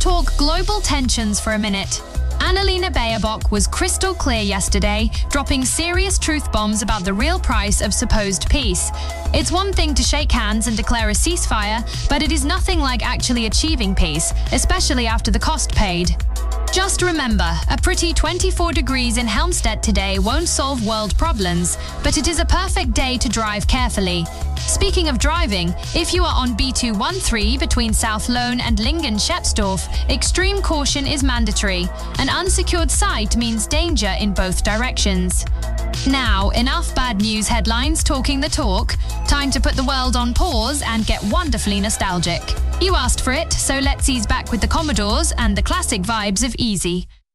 talk global tensions for a minute. Annalena Baerbock was crystal clear yesterday, dropping serious truth bombs about the real price of supposed peace. It's one thing to shake hands and declare a ceasefire, but it is nothing like actually achieving peace, especially after the cost paid. Just remember, a pretty 24 degrees in Helmstedt today won't solve world problems, but it is a perfect day to drive carefully. Speaking of driving, if you are on B213 between South Loan and Lingen-Scheppsdorf, extreme caution is mandatory. An unsecured site means danger in both directions. Now, enough bad news headlines talking the talk. Time to put the world on pause and get wonderfully nostalgic. You asked for it, so let's ease back with the Commodores and the classic vibes of easy.